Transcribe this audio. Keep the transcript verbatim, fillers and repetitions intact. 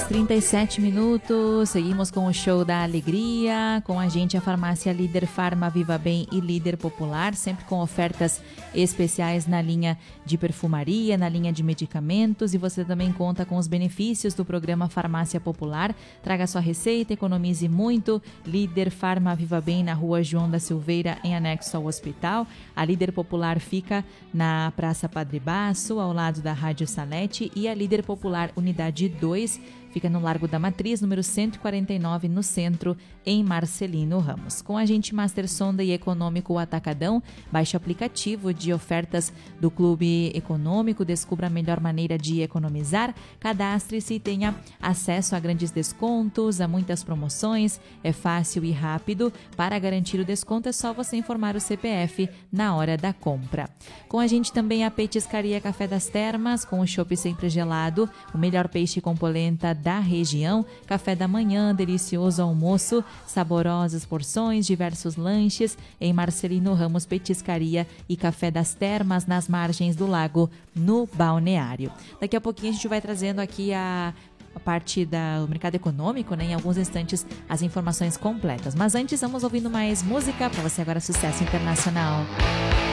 trinta e sete minutos, seguimos com o show da alegria, com a gente a farmácia Líder Farma Viva Bem e Líder Popular, sempre com ofertas especiais na linha de perfumaria, na linha de medicamentos, e você também conta com os benefícios do programa Farmácia Popular. Traga sua receita, economize muito. Líder Farma Viva Bem na rua João da Silveira, em anexo ao hospital. A Líder Popular fica na Praça Padre Baço, ao lado da Rádio Salete, e a Líder Popular Unidade dois fica no Largo da Matriz, número cento e quarenta e nove, no centro, em Marcelino Ramos. Com a gente, Master Sonda e Econômico Atacadão. Baixe o aplicativo de ofertas do Clube Econômico, descubra a melhor maneira de economizar. Cadastre-se e tenha acesso a grandes descontos, a muitas promoções. É fácil e rápido. Para garantir o desconto, é só você informar o C P F na hora da compra. Com a gente também a Petiscaria Café das Termas, com o chopp sempre gelado, o melhor peixe com polenta da região, café da manhã, delicioso almoço, saborosas porções, diversos lanches em Marcelino Ramos Petiscaria e Café das Termas, nas margens do lago, no Balneário. Daqui a pouquinho a gente vai trazendo aqui a a parte do mercado econômico, né? Em alguns instantes as informações completas. Mas antes vamos ouvindo mais música para você agora, sucesso internacional.